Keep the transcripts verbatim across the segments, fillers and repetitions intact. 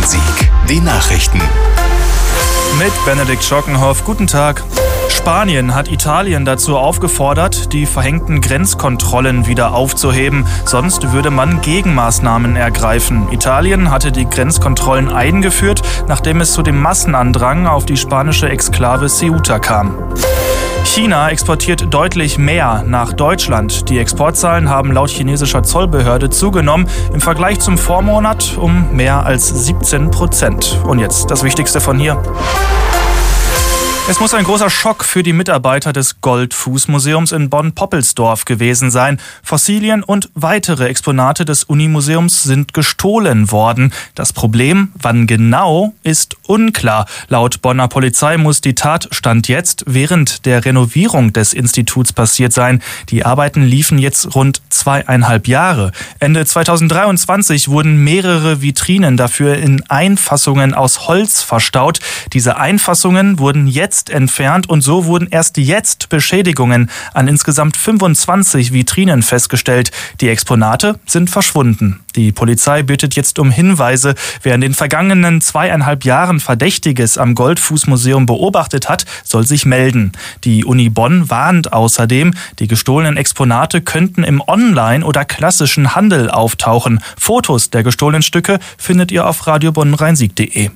Bonn-Rhein-Sieg. Die Nachrichten. Mit Benedikt Schockenhoff. Guten Tag. Spanien hat Italien dazu aufgefordert, die verhängten Grenzkontrollen wieder aufzuheben. Sonst würde man Gegenmaßnahmen ergreifen. Italien hatte die Grenzkontrollen eingeführt, nachdem es zu dem Massenandrang auf die spanische Exklave Ceuta kam. China exportiert deutlich mehr nach Deutschland. Die Exportzahlen haben laut chinesischer Zollbehörde zugenommen, im Vergleich zum Vormonat um mehr als siebzehn Prozent. Und jetzt das Wichtigste von hier. Es muss ein großer Schock für die Mitarbeiter des Goldfußmuseums in Bonn-Poppelsdorf gewesen sein. Fossilien und weitere Exponate des Unimuseums sind gestohlen worden. Das Problem, wann genau, ist unklar. Laut Bonner Polizei muss die Tat Stand jetzt während der Renovierung des Instituts passiert sein. Die Arbeiten liefen jetzt rund zweieinhalb Jahre. Ende zweitausenddreiundzwanzig wurden mehrere Vitrinen dafür in Einfassungen aus Holz verstaut. Diese Einfassungen wurden jetzt entfernt und so wurden erst jetzt Beschädigungen an insgesamt fünfundzwanzig Vitrinen festgestellt. Die Exponate sind verschwunden. Die Polizei bittet jetzt um Hinweise. Wer in den vergangenen zweieinhalb Jahren Verdächtiges am Goldfußmuseum beobachtet hat, soll sich melden. Die Uni Bonn warnt außerdem, die gestohlenen Exponate könnten im Online- oder klassischen Handel auftauchen. Fotos der gestohlenen Stücke findet ihr auf radio bonn rhein sieg punkt de.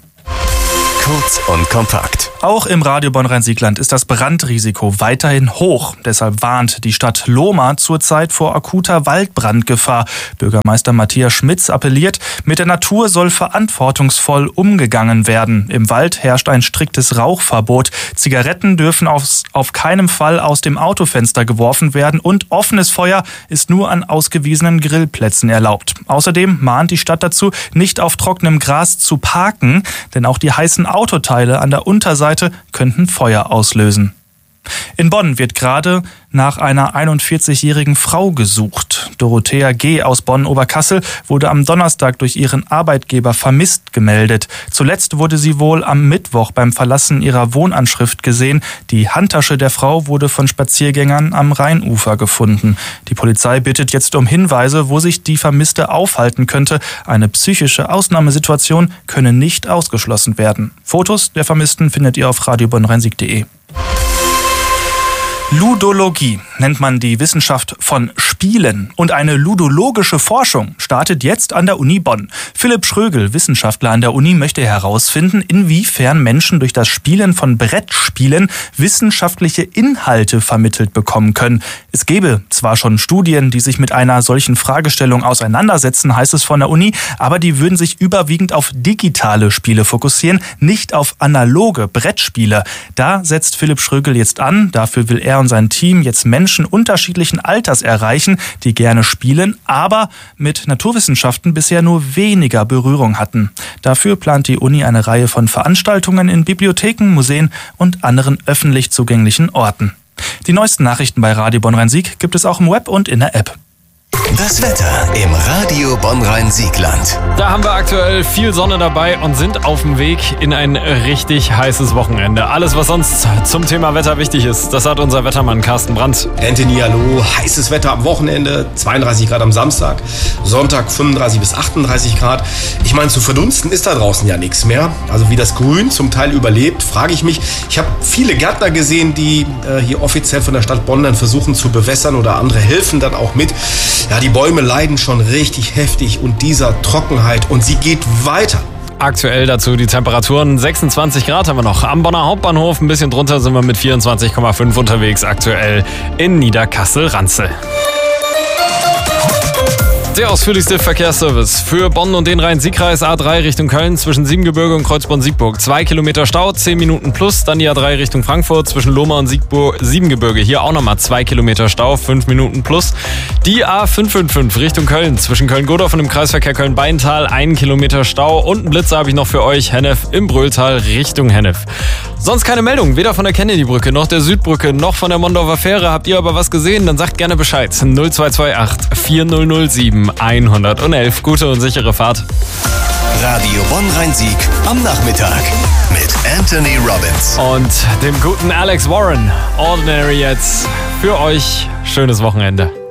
Kurz und kompakt. Auch im Radio Bonn-Rhein-Sieg-Land ist das Brandrisiko weiterhin hoch. Deshalb warnt die Stadt Lohmar zurzeit vor akuter Waldbrandgefahr. Bürgermeister Matthias Schmitz appelliert, mit der Natur soll verantwortungsvoll umgegangen werden. Im Wald herrscht ein striktes Rauchverbot. Zigaretten dürfen aufs, auf keinen Fall aus dem Autofenster geworfen werden und offenes Feuer ist nur an ausgewiesenen Grillplätzen erlaubt. Außerdem mahnt die Stadt dazu, nicht auf trockenem Gras zu parken, denn auch die heißen Autoteile an der Unterseite könnten Feuer auslösen. In Bonn wird gerade nach einer einundvierzigjährigen Frau gesucht. Dorothea G. aus Bonn-Oberkassel wurde am Donnerstag durch ihren Arbeitgeber vermisst gemeldet. Zuletzt wurde sie wohl am Mittwoch beim Verlassen ihrer Wohnanschrift gesehen. Die Handtasche der Frau wurde von Spaziergängern am Rheinufer gefunden. Die Polizei bittet jetzt um Hinweise, wo sich die Vermisste aufhalten könnte. Eine psychische Ausnahmesituation könne nicht ausgeschlossen werden. Fotos der Vermissten findet ihr auf radio bonn rhein sieg punkt de. Ludologie nennt man die Wissenschaft von Spielen und eine ludologische Forschung startet jetzt an der Uni Bonn. Philipp Schrögel, Wissenschaftler an der Uni, möchte herausfinden, inwiefern Menschen durch das Spielen von Brettspielen wissenschaftliche Inhalte vermittelt bekommen können. Es gäbe zwar schon Studien, die sich mit einer solchen Fragestellung auseinandersetzen, heißt es von der Uni, aber die würden sich überwiegend auf digitale Spiele fokussieren, nicht auf analoge Brettspiele. Da setzt Philipp Schrögel jetzt an, dafür will er und sein Team jetzt Menschen unterschiedlichen Alters erreichen, die gerne spielen, aber mit Naturwissenschaften bisher nur weniger Berührung hatten. Dafür plant die Uni eine Reihe von Veranstaltungen in Bibliotheken, Museen und anderen öffentlich zugänglichen Orten. Die neuesten Nachrichten bei Radio Bonn-Rhein-Sieg gibt es auch im Web und in der App. Das Wetter im Radio Bonn-Rhein-Sieg-Land. Da haben wir aktuell viel Sonne dabei und sind auf dem Weg in ein richtig heißes Wochenende. Alles, was sonst zum Thema Wetter wichtig ist, das hat unser Wettermann Carsten Brandt. Anthony, hallo. Heißes Wetter am Wochenende, zweiunddreißig Grad am Samstag, Sonntag fünfunddreißig bis achtunddreißig Grad. Ich meine, zu verdunsten ist da draußen ja nichts mehr. Also wie das Grün zum Teil überlebt, frage ich mich. Ich habe viele Gärtner gesehen, die äh, hier offiziell von der Stadt Bonn dann versuchen zu bewässern oder andere helfen dann auch mit. Ja, die Bäume leiden schon richtig heftig und dieser Trockenheit und sie geht weiter. Aktuell dazu die Temperaturen, sechsundzwanzig Grad haben wir noch am Bonner Hauptbahnhof, ein bisschen drunter sind wir mit vierundzwanzig Komma fünf unterwegs aktuell in Niederkassel-Ranzel. Der ausführlichste Verkehrsservice für Bonn und den Rhein-Sieg-Kreis. A drei Richtung Köln zwischen Siebengebirge und Kreuzborn-Siegburg. Zwei Kilometer Stau, zehn Minuten plus. Dann die A drei Richtung Frankfurt zwischen Lohmar und Siegburg, Siebengebirge. Hier auch nochmal zwei Kilometer Stau, fünf Minuten plus. Die A fünf fünf fünf Richtung Köln zwischen Köln-Godorf und dem Kreisverkehr Köln-Beintal. Ein Kilometer Stau und einen Blitzer habe ich noch für euch. Hennef im Bröhltal Richtung Hennef. Sonst keine Meldung, weder von der Kennedy-Brücke noch der Südbrücke noch von der Mondorfer Fähre. Habt ihr aber was gesehen? Dann sagt gerne Bescheid. null zwei zwei acht vier null null sieben hundertelf. Gute und sichere Fahrt. Radio Bonn-Rhein-Sieg am Nachmittag mit Anthony Robbins und dem guten Alex Warren. Ordinary jetzt für euch. Schönes Wochenende.